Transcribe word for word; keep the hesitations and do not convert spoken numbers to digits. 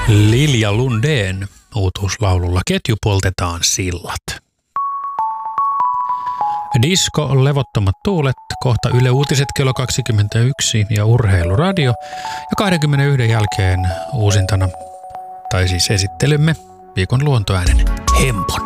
Lilja Lundén uutuuslaululla Ketju poltetaan sillat. Disko, levottomat tuulet, kohta Yle Uutiset kello kaksikymmentäyksi ja Urheiluradio. Ja kaksikymmentäyksi jälkeen uusintana, tai siis esittelymme, viikon luontoäänen Hempon.